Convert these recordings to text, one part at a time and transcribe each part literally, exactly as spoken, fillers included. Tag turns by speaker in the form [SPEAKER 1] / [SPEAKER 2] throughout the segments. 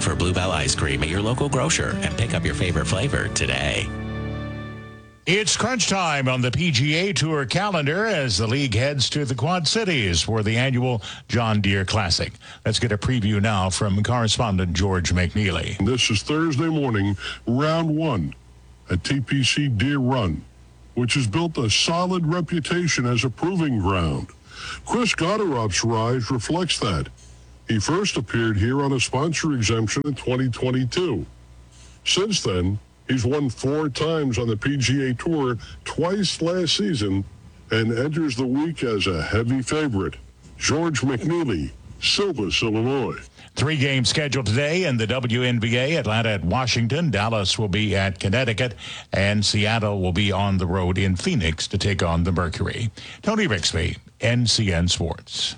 [SPEAKER 1] Look for Bluebell ice cream at your local grocer and pick up your favorite flavor today.
[SPEAKER 2] It's crunch time on the P G A Tour calendar as the league heads to the Quad Cities for the annual John Deere Classic. Let's get a preview now from correspondent George McNeely.
[SPEAKER 3] This is Thursday morning, round one at T P C Deere Run, which has built a solid reputation as a proving ground. Chris Gotterop's rise reflects that. He first appeared here on a sponsor exemption in twenty twenty-two. Since then, he's won four times on the P G A Tour, twice last season, and enters the week as a heavy favorite. George McNeely, Silvis, Illinois.
[SPEAKER 2] Three games scheduled today in the W N B A. Atlanta at Washington. Dallas will be at Connecticut. And Seattle will be on the road in Phoenix to take on the Mercury. Tony Rixby, N C N Sports.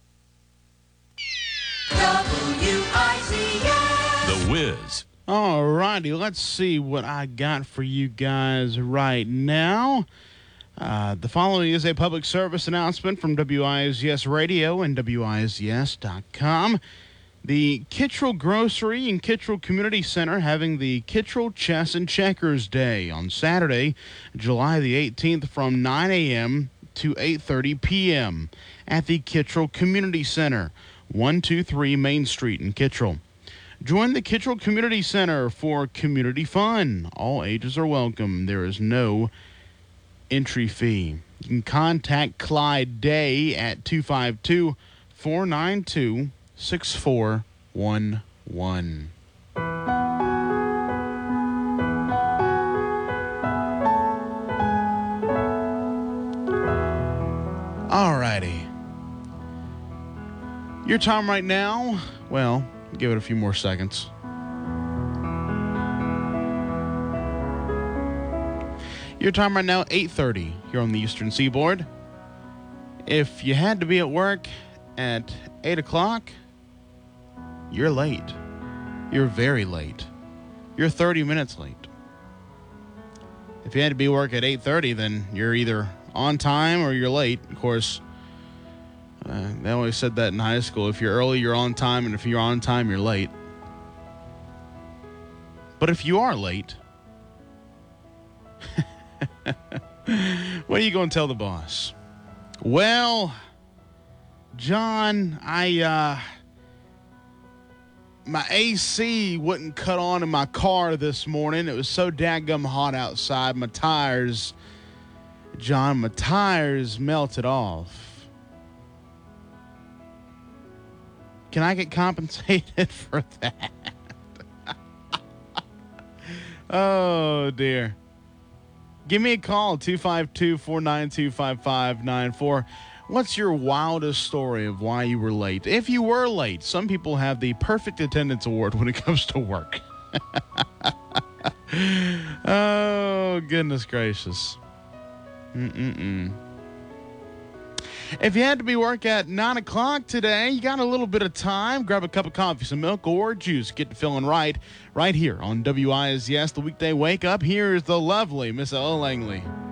[SPEAKER 4] W I Z S.
[SPEAKER 5] The Wiz.
[SPEAKER 6] All righty, let's see what I got for you guys right now. Uh, the following is a public service announcement from W I Z S Radio and W I Z S dot com. The Kittrell Grocery and Kittrell Community Center having the Kittrell Chess and Checkers Day on Saturday, July the eighteenth from nine a.m. to eight thirty p.m. at the Kittrell Community Center, one two three Main Street in Kittrell. Join the Kittrell Community Center for community fun. All ages are welcome. There is no entry fee. You can contact Clyde Day at two five two, four nine two, six four one one. All righty. Your time right now, well, give it a few more seconds. Your time right now, eight thirty here on the Eastern Seaboard. If you had to be at work at eight o'clock, you're late. You're very late. You're thirty minutes late. If you had to be at work at eight thirty, then you're either on time or you're late. Of course, Uh, they always said that in high school. If you're early, you're on time, and if you're on time, you're late. But if you are late, what are you going to tell the boss? Well, John, I, uh, my A C wouldn't cut on in my car this morning. It was so dadgum hot outside. My tires, John, my tires melted off. Can I get compensated for that? Oh, dear. Give me a call, two five two, four nine two, five five nine four. What's your wildest story of why you were late? If you were late, some people have the perfect attendance award when it comes to work. Oh, goodness gracious. Mm-mm-mm. If you had to be work at nine o'clock today, you got a little bit of time. Grab a cup of coffee, some milk, or juice. Get to feeling right, right here on W I Z S, the weekday wake up. Here's the lovely Miss Ella Langley.